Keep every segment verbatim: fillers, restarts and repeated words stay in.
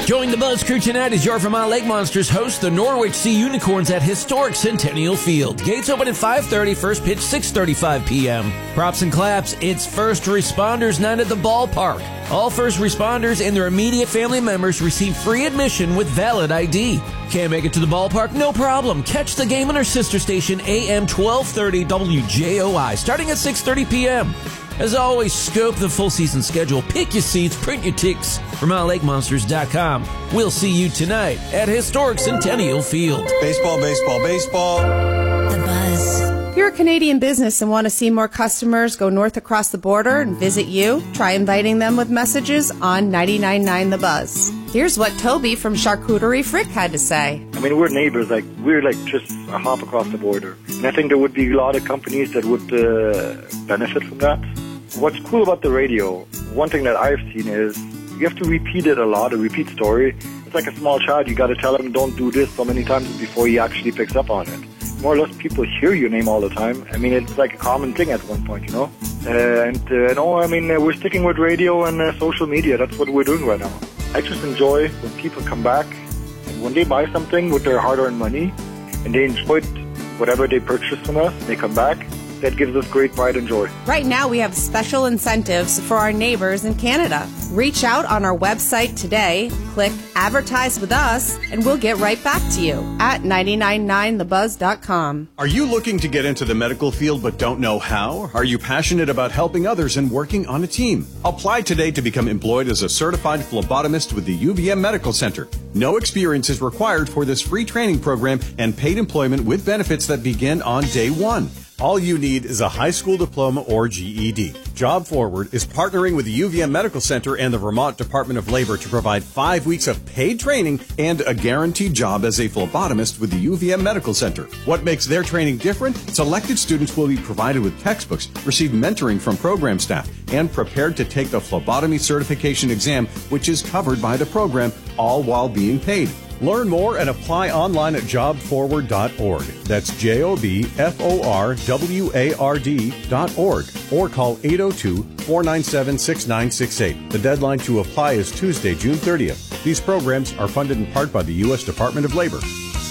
Join the Buzz crew tonight as your Vermont Lake Monsters host the Norwich Sea Unicorns at historic Centennial Field. Gates open at five thirty, first pitch six thirty-five p.m. Props and claps, it's First Responders Night at the ballpark. All first responders and their immediate family members receive free admission with valid I D. Can't make it to the ballpark? No problem. Catch the game on our sister station, A M twelve thirty W J O I, starting at six thirty p.m. As always, scope the full season schedule, pick your seats, print your ticks. Vermont Lake Monsters dot com. We'll see you tonight at historic Centennial Field. Baseball, baseball, baseball. The Buzz. If you're a Canadian business and want to see more customers go north across the border and visit you, try inviting them with messages on ninety-nine point nine The Buzz. Here's what Toby from Charcuterie Frick had to say. I mean, we're neighbors. Like, we're like just a hop across the border. And I think there would be a lot of companies that would uh, benefit from that. What's cool about the radio, one thing that I've seen is you have to repeat it a lot, a repeat story. It's like a small child. You got to tell him, don't do this so many times before he actually picks up on it. More or less, people hear your name all the time. I mean, it's like a common thing at one point, you know? Uh, and, uh, no, I mean, uh, we're sticking with radio and uh, social media. That's what we're doing right now. I just enjoy when people come back and when they buy something with their hard-earned money and they enjoy whatever they purchase from us, they come back. That gives us great pride and joy. Right now, we have special incentives for our neighbors in Canada. Reach out on our website today, click Advertise with Us, and we'll get right back to you at ninety-nine point nine the buzz dot com. Are you looking to get into the medical field but don't know how? Are you passionate about helping others and working on a team? Apply today to become employed as a certified phlebotomist with the U V M Medical Center. No experience is required for this free training program and paid employment with benefits that begin on day one. All you need is a high school diploma or G E D. Job Forward is partnering with the U V M Medical Center and the Vermont Department of Labor to provide five weeks of paid training and a guaranteed job as a phlebotomist with the U V M Medical Center. What makes their training different? Selected students will be provided with textbooks, receive mentoring from program staff, and prepared to take the phlebotomy certification exam, which is covered by the program, all while being paid. Learn more and apply online at job forward dot org. That's J O B F O R W A R D dot org. Or call eight oh two, four nine seven, six nine six eight. The deadline to apply is Tuesday, June thirtieth. These programs are funded in part by the U S Department of Labor.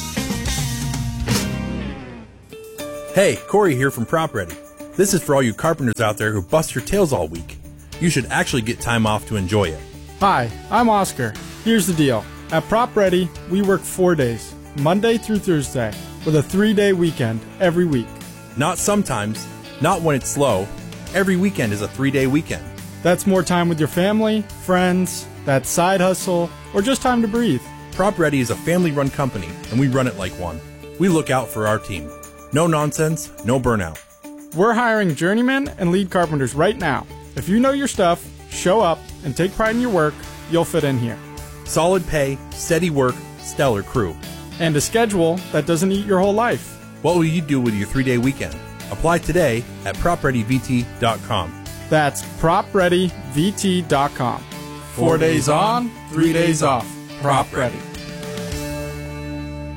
Hey, Corey here from Prop Ready. This is for all you carpenters out there who bust your tails all week. You should actually get time off to enjoy it. Hi, I'm Oscar. Here's the deal. At Prop Ready, we work four days, Monday through Thursday, with a three-day weekend every week. Not sometimes, not when it's slow. Every weekend is a three-day weekend. That's more time with your family, friends, that side hustle, or just time to breathe. Prop Ready is a family-run company, and we run it like one. We look out for our team. No nonsense, no burnout. We're hiring journeymen and lead carpenters right now. If you know your stuff, show up, and take pride in your work, you'll fit in here. Solid pay, steady work, stellar crew. And a schedule that doesn't eat your whole life. What will you do with your three-day weekend? Apply today at prop ready v t dot com. That's prop ready v t dot com. Four days on, three days off. Prop Ready.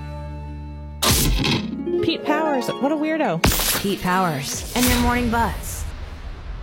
Pete Powers, what a weirdo. Pete Powers and your Morning Buzz.